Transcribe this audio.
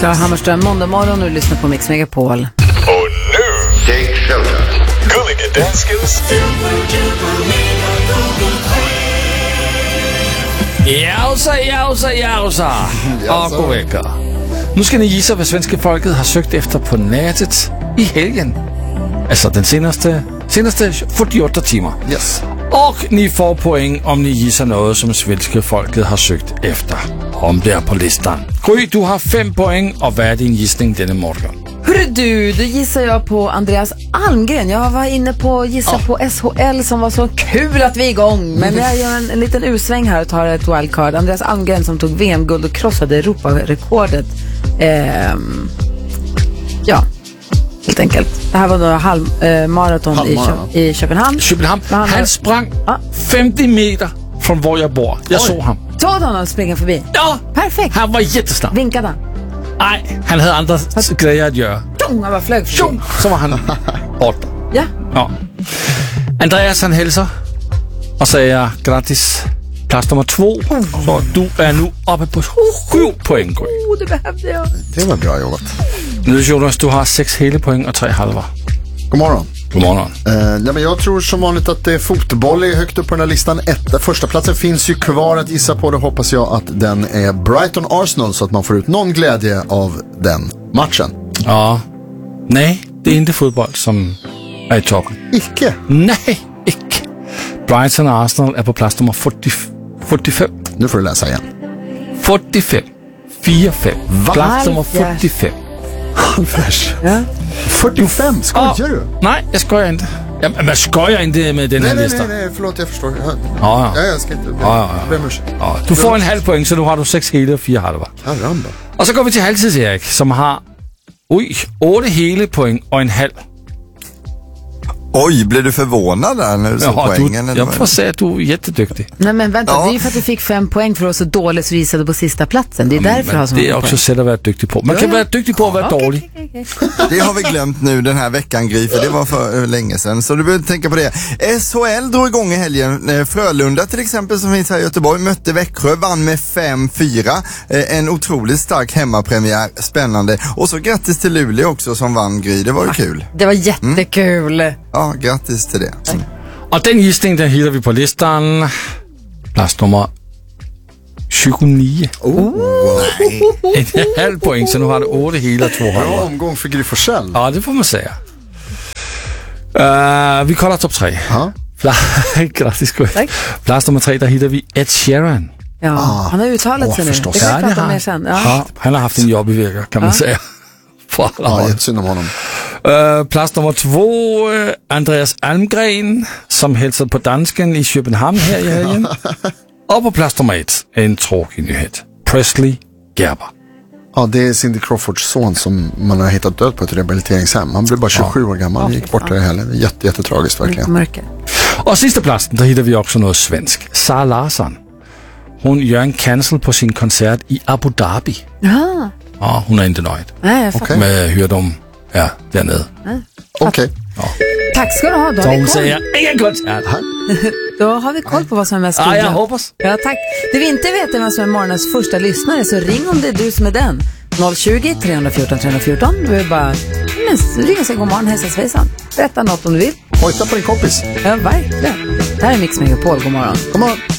Klara Hammarström, måndag morgon, och du lyssnar på Mix Megapol. Och nu, Take Shelter. Gulliga Danskens Jausa. Och god vecka. Nu ska ni gissa, vad svenska folket har sökt efter på nätet i helgen. Alltså den senaste 48 timmar. Yes. Och ni får poäng om ni gissar något som svenska folket har sökt efter. Om det är på listan. Gry, du har 5 poäng, och vad är din gissning denna morgon? Hörru du, då gissar jag på Andreas Almgren. Jag var inne på gissa på SHL som var så kul att vi är igång. Men jag gör en liten usväng här och tar ett wildcard. Andreas Almgren som tog VM-guld och krossade Europarekordet. Ja, helt enkelt. Det här var några halvmaraton i Köpenhamn. Han sprang 50 meter från var jag bor. Jag såg han. Såg du honom springa förbi? Ja, perfekt. Han var jättesnabb. Vinkade han? Nej, han hade andra grejer att göra. Han var flög förbi. Så var han borta. Ja. Andreas, han hälsar och säger grattis. Plats nummer 2. Så du är nu uppe på 7 poäng. Det behövde jag. Det var bra jobbat. Nu Jonas, du har 6 hela poäng och 3 halva. God morgon. God morgon. Men jag tror som vanligt att det är fotboll är högt upp på den här listan. Första platsen finns ju kvar att gissa på. Då hoppas jag att den är Brighton Arsenal, så att man får ut någon glädje av den matchen. Ja. Nej, det är inte fotboll som är i toppen. Icke? Nej, icke. Brighton Arsenal är på plats nummer 45. Nu får du läsa igen. 45. 4-5. Plats nummer 45. Halvfärs. Ja. 45, skojar du? Nej, jag skojar inte. Men skojar inte med den här listan. Nej, förlåt, jag förstår. Ja, jag ska inte. Du får en halv poäng, så nu har du 6 hela och 4 halva. Caramba. Och så går vi till Halvtids-Erik, som har 8 hela poäng och en halv. Oj, blev du förvånad där när du såg poängen? Jag får säga att du är jätteduktig. Nej, men vänta, det är ju för att du fick 5 poäng för att vara så dåligt så visade på sista platsen. Det är därför jag har så många poäng. Det är också sätt att vara duktig på. Man kan vara duktig på att vara dålig. Okay. Det har vi glömt nu den här veckan, Gry, för det var för länge sedan. Så du behöver tänka på det. SHL drog igång i helgen. Frölunda till exempel, som finns här i Göteborg, mötte Växjö, vann med 5-4. En otroligt stark hemmapremiär, spännande. Och så grattis till Luleå också som vann, Gry. Det var ju kul. Det var jättekul. Ja, grattis till det. Och den gissning, den hittar vi på listan. Plats nummer 29. En halv poäng, så nu har du 8 hela 2 halva. Bra omgång för Gry Forssell. Ja, det får man säga. Vi kollar topp 3. Grattis, Gry. Plats nummer 3, där hittar vi Ed Sheeran. Ja, han har uttalat sig nu. Det kan vi prata mer sen. Ja, han har haft en jobbig vecka, kan man säga. Ja, jättesynd om honom. Plats nummer 2, Andreas Almgren, som hälsade på dansken i Köpenhamn här i helgen. Och på plats nummer 1, en tråkig nyhet. Presley Gerber. Ja, det är Cindy Crawfords son som man har hittat död på ett rehabiliteringshem. Han blev bara 27 år gammal. Han gick bort där i helgen. Jättetragiskt verkligen. Mörker. Och sista platsen, där hittar vi också något svensk. Sara Larsson. Hon gör en cancel på sin koncert i Abu Dhabi. Ja. Ja, hon är inte nöjd. Nej, jag fattar. Med hur de är där nere. Okej. Ja. Tack ska du ha. Då så hon säger ingen konsert. Då har vi koll på vad som är mest roligt. Ja, jag hoppas. Ja, tack. Det vi inte vet är vem som är morgonens första lyssnare, så ring om det är du som är den. 020 314 314. Du är bara ring och säg god morgon, hälsa svejsan. Berätta något om du vill. Hojta på din kompis. Ja, verkligen. Det här är Mix Megapol. God morgon. God morgon.